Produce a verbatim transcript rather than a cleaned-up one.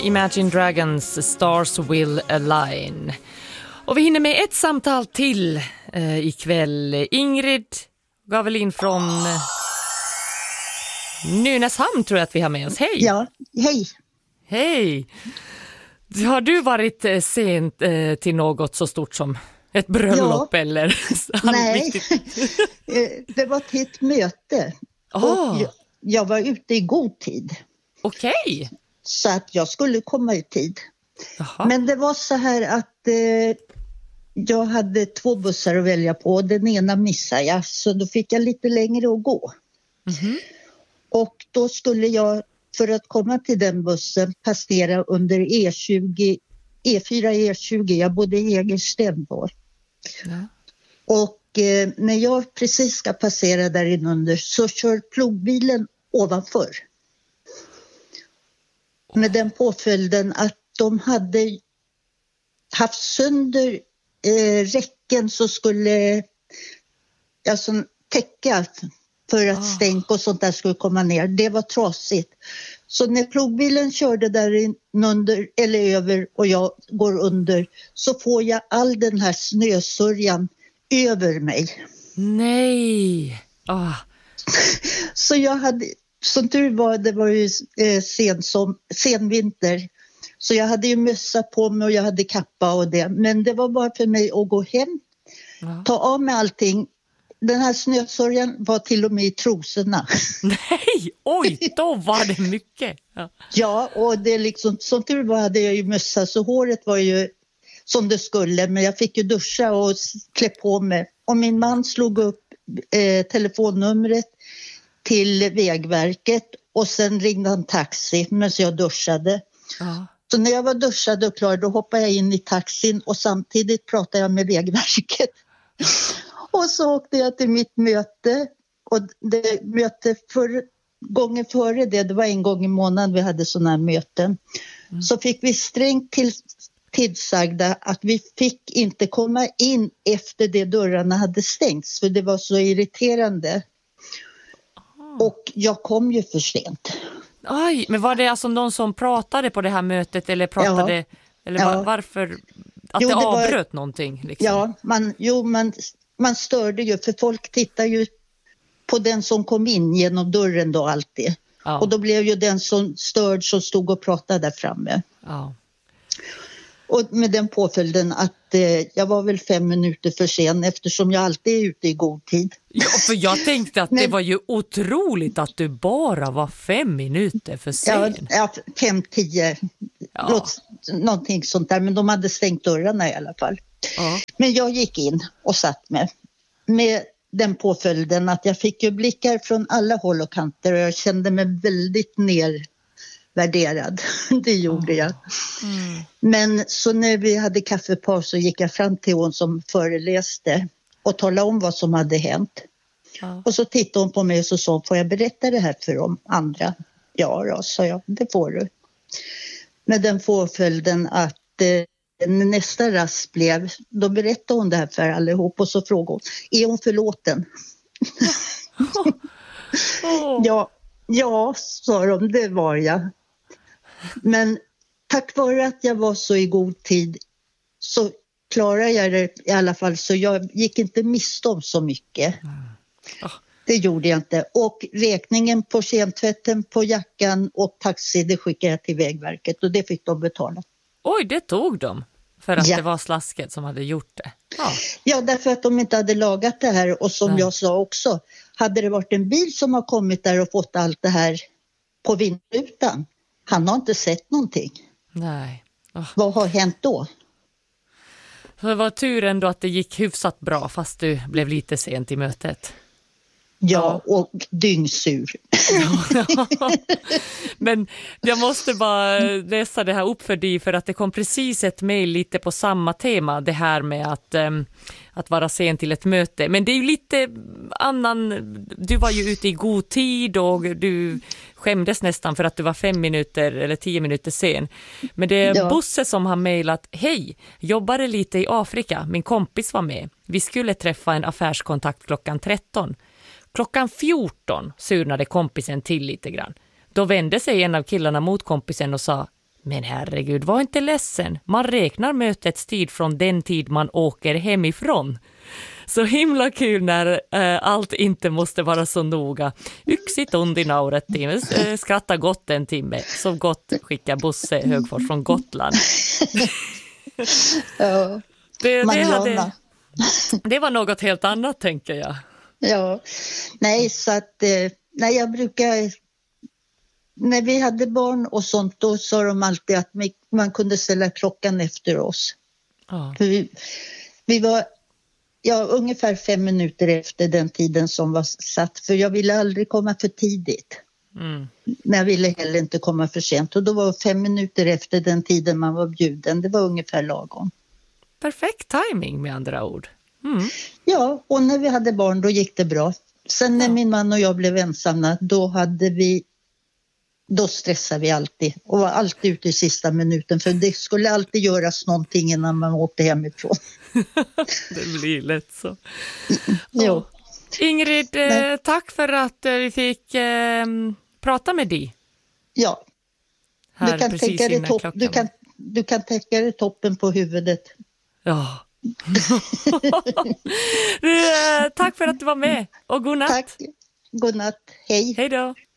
Imagine Dragons Stars Will Align. Och vi hinner med ett samtal till eh, ikväll. Ingrid Gavelin från Nynäshamn tror jag att vi har med oss. Hej! Ja, hej! Hej! Har du varit eh, sent eh, till något så stort som ett bröllop ja. eller? Nej, det var till ett möte. Oh. Och jag, jag var ute i god tid. Okej. Okay. Så att jag skulle komma i tid. Jaha. Men det var så här att eh, jag hade två bussar att välja på. Den ena missade jag, så då fick jag lite längre att gå. Mm-hmm. Och då skulle jag, för att komma till den bussen, passera under E tjugo, E fyra, E tjugo. Jag bodde i Hägersten då. Ja. Och eh, när jag precis ska passera där inunder så kör plogbilen ovanför. Med den påföljden att de hade haft sönder eh, räcken så skulle alltså täcka för att oh. stänk och sånt där skulle komma ner. Det var trasigt. Så när plogbilen körde där under eller över och jag går under så får jag all den här snösörjan över mig. Nej! Oh. Så jag hade... Som tur var, det var ju eh, sen, som, sen vinter. Så jag hade ju mössa på mig och jag hade kappa och det. Men det var bara för mig att gå hem, ja. ta av mig allting. Den här snösörjan var till och med i trosorna. Nej, oj, då var det mycket. Ja, ja och det liksom, som tur var hade jag ju mössa så håret var ju som det skulle. Men jag fick ju duscha och klä på mig. Och min man slog upp eh, telefonnumret till Vägverket och sen ringde han taxi medan jag duschade. Ja. Så när jag var duschad och klar då hoppade jag in i taxin och samtidigt pratade jag med Vägverket. Och så åkte jag till mitt möte och det möte för, gången före det, det var en gång i månaden vi hade sådana här möten. Mm. Så fick vi strängt till, tillsagda att vi fick inte komma in efter det dörrarna hade stängts för det var så irriterande. Och jag kom ju för sent. Oj, men var det alltså någon som pratade på det här mötet eller pratade ja. eller var, ja. varför att jo, det, det avbröt var, någonting liksom? Ja, man jo man man störde ju för folk tittar ju på den som kom in genom dörren då alltid. Ja. Och då blev ju den som störd som stod och pratade där framme. Ja. Och med den påföljden att eh, jag var väl fem minuter för sen eftersom jag alltid är ute i god tid. Ja, för jag tänkte att Men, det var ju otroligt att du bara var fem minuter för sen. Ja, ja fem, tio, ja. Låt, någonting sånt där. Men de hade stängt dörrarna i alla fall. Ja. Men jag gick in och satt med. Med den påföljden att jag fick ju blickar från alla håll och kanter och jag kände mig väldigt ner... värderad, det gjorde jag. Mm. Men så när vi hade kaffepaus så gick jag fram till hon som föreläste och talade om vad som hade hänt. Ja. Och så tittade hon på mig och så sa, får jag berätta det här för de andra? Ja då, sa jag, det får du. Med den påföljden att eh, nästa rast blev, då berättade hon det här för allihop och så frågade hon, är hon förlåten? oh. Ja, ja, sa de, det var jag. Men tack vare att jag var så i god tid så klarade jag det i alla fall. Så jag gick inte miste om så mycket. Mm. Oh. Det gjorde jag inte. Och räkningen på kemtvätten, på jackan och taxi, det skickade jag till Vägverket. Och det fick de betala. Oj, det tog de. För att ja. det var slasket som hade gjort det. Ja. ja, därför att de inte hade lagat det här. Och som Nej. jag sa också, hade det varit en bil som har kommit där och fått allt det här på vindrutan. Han har inte sett någonting. Nej. Oh. Vad har hänt då? Det var tur ändå att det gick hyfsat bra fast du blev lite sent i mötet. Ja, ja. Och dyngsur. Men jag måste bara läsa det här upp för dig för att det kom precis ett mejl lite på samma tema. Det här med att, um, att vara sen till ett möte. Men det är ju lite annan... Du var ju ute i god tid och du skämdes nästan för att du var fem minuter eller tio minuter sen. Men det är ja. Bosse som har mejlat: hej, jobbade lite i Afrika. Min kompis var med. Vi skulle träffa en affärskontakt klockan tretton. Klockan fjorton surnade kompisen till lite grann. Då vände sig en av killarna mot kompisen och sa: Men herregud, var inte ledsen. Man räknar mötets tid från den tid man åker hemifrån. Så himla kul när äh, allt inte måste vara så noga. Yksi tunti naurettiin, äh, skratta gott en timme. Så gott skickar Bosse Högfors från Gotland. Ja, det, det, Mariana. hade, det var något helt annat, tänker jag. Ja, nej så att eh, nej, jag brukar, när vi hade barn och sånt, då sa de alltid att man kunde ställa klockan efter oss. Ja. För vi, vi var ja, ungefär fem minuter efter den tiden som var satt, för jag ville aldrig komma för tidigt. Mm. Men jag ville heller inte komma för sent, och då var fem minuter efter den tiden man var bjuden, det var ungefär lagom. Perfekt timing med andra ord. Mm. Ja, och när vi hade barn då gick det bra. Sen när Ja. min man och jag blev ensamma, då hade vi då stressade vi alltid och var alltid ute i sista minuten, för det skulle alltid göras någonting innan man åkte hemifrån. Det blir lätt så. Jo. Ingrid, eh, tack för att eh, vi fick eh, prata med dig. Ja, Här du kan, precis täcka det innan topp, klockan du, var- kan, du kan täcka det toppen på huvudet. Ja. du, eh, tack för att du var med och god natt. Tack, god natt, hej. Hej då.